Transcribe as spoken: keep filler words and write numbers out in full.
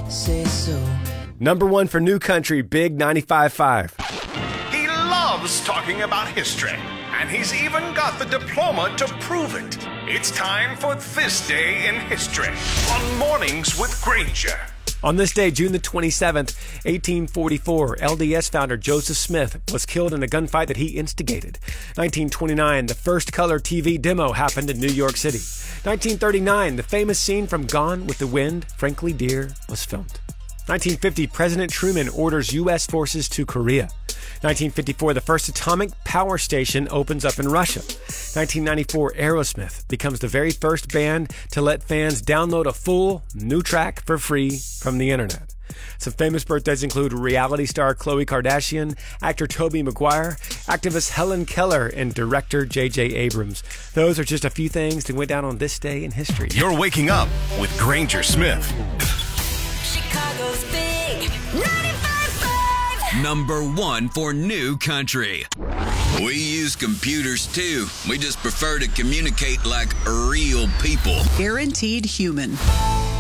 say so. Number one for New Country, Big ninety-five point five. He loves talking about history, and he's even got the diploma to prove it. It's time for This Day in History on Mornings with Granger. On this day, June the twenty-seventh, eighteen forty-four, L D S founder Joseph Smith was killed in a gunfight that he instigated. nineteen twenty-nine, the first color T V demo happened in New York City. nineteen thirty-nine, the famous scene from Gone with the Wind, Frankly Dear, was filmed. nineteen fifty, President Truman orders U S forces to Korea. nineteen fifty-four, the first atomic power station opens up in Russia. nineteen ninety-four, Aerosmith becomes the very first band to let fans download a full new track for free from the internet. Some famous birthdays include reality star Khloe Kardashian, actor Tobey Maguire, activist Helen Keller, and director J J Abrams. Those are just a few things that went down on this day in history. You're waking up with Granger Smith. Chicago's big ninety-five point five. Number one for New Country. We use computers too. We just prefer to communicate like real people. Guaranteed human.